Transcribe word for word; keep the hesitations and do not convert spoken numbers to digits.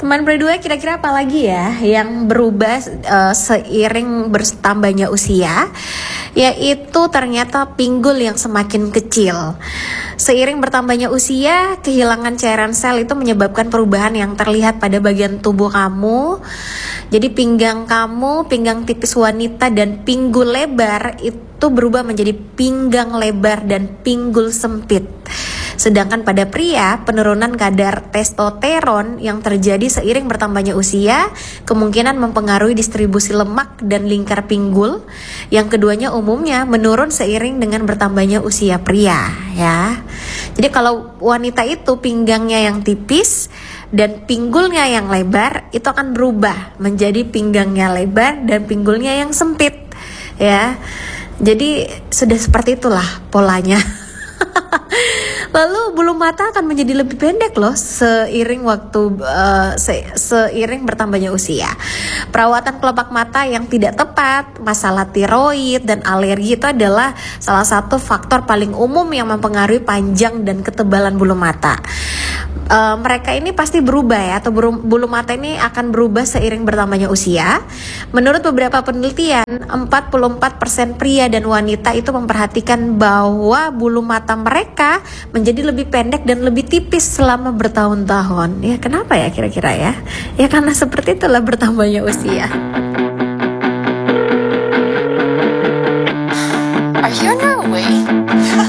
Teman berdua, kira-kira apa lagi ya yang berubah uh, seiring bertambahnya usia? Yaitu ternyata pinggul yang semakin kecil. Seiring bertambahnya usia, kehilangan cairan sel itu menyebabkan perubahan yang terlihat pada bagian tubuh kamu. Jadi pinggang kamu, pinggang tipis wanita dan pinggul lebar itu berubah menjadi pinggang lebar dan pinggul sempit. Sedangkan pada pria, penurunan kadar testosteron yang terjadi seiring bertambahnya usia kemungkinan mempengaruhi distribusi lemak dan lingkar pinggul. Yang keduanya umumnya menurun seiring dengan bertambahnya usia pria, ya. Jadi kalau wanita itu pinggangnya yang tipis dan pinggulnya yang lebar, itu akan berubah menjadi pinggangnya lebar dan pinggulnya yang sempit, ya. Jadi sudah seperti itulah polanya. Lalu bulu mata akan menjadi lebih pendek loh seiring waktu uh, se seiring bertambahnya usia. Perawatan kelopak mata yang tidak tepat, masalah tiroid dan alergi itu adalah salah satu faktor paling umum yang mempengaruhi panjang dan ketebalan bulu mata. Uh, mereka ini pasti berubah ya, atau bulu mata ini akan berubah seiring bertambahnya usia. Menurut beberapa penelitian, empat puluh empat persen pria dan wanita itu memperhatikan bahwa bulu mata mereka menjadi lebih pendek dan lebih tipis selama bertahun-tahun. Ya, kenapa ya kira-kira ya? Ya karena seperti itulah bertambahnya usia.